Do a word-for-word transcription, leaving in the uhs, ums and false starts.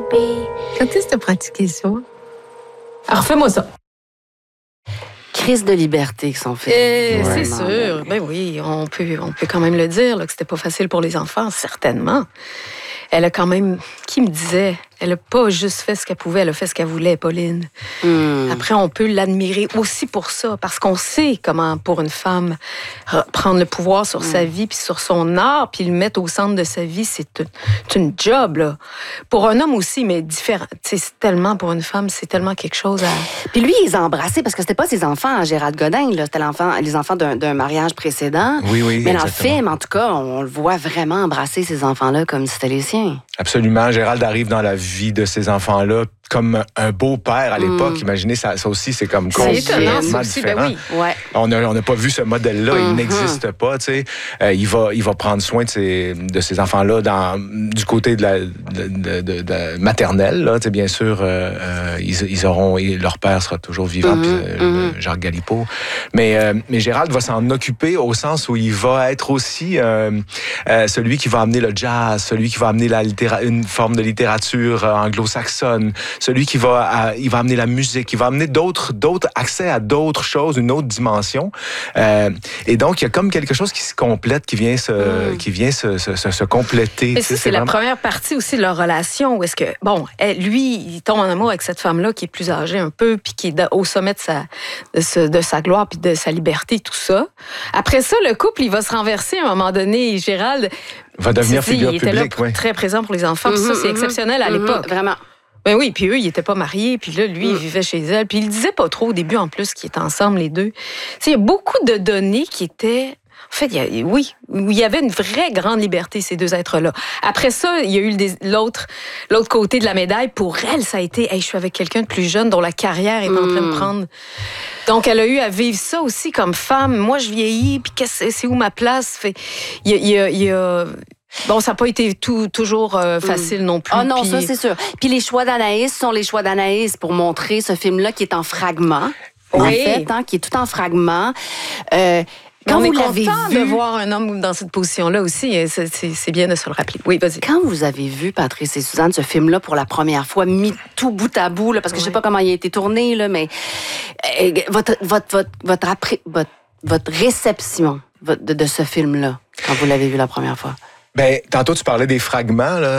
baby. Quand est-ce que tu as pratiqué ça? Alors, refais-moi ça. Crise de liberté que son film. Et Ouais. c'est sûr. Ben oui, on peut, on peut quand même le dire, là, que c'était pas facile pour les enfants, certainement. Elle a quand même... Qui me disait? Elle a pas juste fait ce qu'elle pouvait, elle a fait ce qu'elle voulait, Pauline. Mm. Après, on peut l'admirer aussi pour ça, parce qu'on sait comment, pour une femme, prendre le pouvoir sur mm. sa vie, puis sur son art, puis le mettre au centre de sa vie, c'est une, c'est une job, là. Pour un homme aussi, mais différent. C'est tellement, pour une femme, c'est tellement quelque chose à... Puis lui, il les a embrassés, parce que c'était pas ses enfants, hein, Gérald Godin, là. C'était l'enfant, les enfants d'un, d'un mariage précédent. Oui, oui, Mais dans le exactement. film, en tout cas, on le voit vraiment embrasser ces enfants-là comme si c'était les siens. Absolument. Gérald arrive dans la vie de ces enfants-là comme un beau-père à l'époque. Mm. Imaginez, ça, ça aussi, c'est comme C'est étonnant, ça complètement aussi, ben différent. oui. Ouais. On n'a on a pas vu ce modèle-là, Mm-hmm. il n'existe pas, tu sais. Euh, il, va, il va prendre soin de ces, de ces enfants-là dans, du côté de la de, de, de, de maternelle, là, tu sais, bien sûr, euh, euh, ils, ils auront, leur père sera toujours vivant, Mm-hmm. puis euh, Mm-hmm. Jacques Galipeau. Mais, euh, mais Gérald va s'en occuper au sens où il va être aussi euh, euh, celui qui va amener le jazz, celui qui va amener la littéra- une forme de littérature euh, anglo-saxonne, celui qui va, à, il va amener la musique, il va amener d'autres, d'autres accès à d'autres choses, une autre dimension. Euh, et donc, il y a comme quelque chose qui se complète, qui vient se, Mm. qui vient se, se, se, se compléter. Mais ça, c'est la vraiment... première partie aussi de leur relation, où est-ce que, bon, elle, lui, il tombe en amour avec cette femme-là qui est plus âgée un peu, puis qui est au sommet de sa, de, ce, de sa gloire, puis de sa liberté, tout ça. Après ça, le couple, il va se renverser à un moment donné. Gérald va devenir c'est- figure il était publique, là, oui. très présent pour les enfants. Puis ça, c'est Mm-hmm, exceptionnel à mm-hmm, l'époque. Vraiment. Ben oui, puis eux, ils n'étaient pas mariés, puis là, lui, Mm. il vivait chez elle, puis il le disait pas trop au début, en plus, qu'ils étaient ensemble, les deux. Tu sais, il y a beaucoup de données qui étaient... En fait, il y a, oui, il y avait une vraie grande liberté, ces deux êtres-là. Après ça, il y a eu le- l'autre, l'autre côté de la médaille. Pour elle, ça a été, hey, je suis avec quelqu'un de plus jeune dont la carrière est en train de prendre. Donc, elle a eu à vivre ça aussi comme femme. Moi, je vieillis, puis qu'est-ce, c'est où ma place? Fait, il y a... Il y a, il y a bon, ça n'a pas été tout, toujours euh, facile mm. non plus. Ah non, puis... ça, c'est sûr. Puis les choix d'Anaïs sont les choix d'Anaïs pour montrer ce film-là qui est en fragments. Oui. En fait, hein, qui est tout en fragments. Euh, Quand on vous est l'avez content vu, de voir un homme dans cette position-là aussi. C'est, c'est, c'est bien de se le rappeler. Oui, vas-y. Quand vous avez vu, Patrice et Suzanne, ce film-là pour la première fois, mis tout bout à bout, là, parce que Oui. je sais pas comment il a été tourné, là, mais euh, votre, votre, votre, votre, appré- votre, votre réception de, de ce film-là, quand vous l'avez vu la première fois. Ben, tantôt, tu parlais des fragments, là.